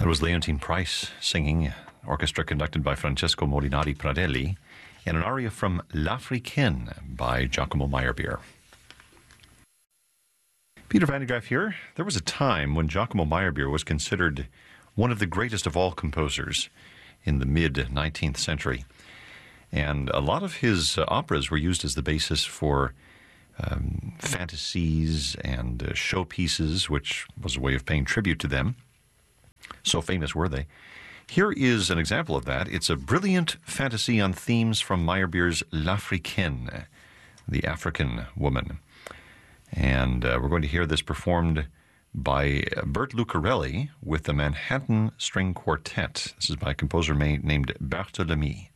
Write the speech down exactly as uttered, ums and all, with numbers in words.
That was Leontine Price singing, orchestra conducted by Francesco Molinari Pradelli, and an aria from L'Africaine by Giacomo Meyerbeer. Peter Van de Graaff here. There was a time when Giacomo Meyerbeer was considered one of the greatest of all composers in the mid-nineteenth century. And a lot of his uh, operas were used as the basis for um, fantasies and uh, showpieces, which was a way of paying tribute to them. So famous were they. Here is an example of that. It's a brilliant fantasy on themes from Meyerbeer's L'Africaine, the African woman. And uh, we're going to hear this performed by Bert Lucarelli with the Manhattan String Quartet. This is by a composer named Barthélemy.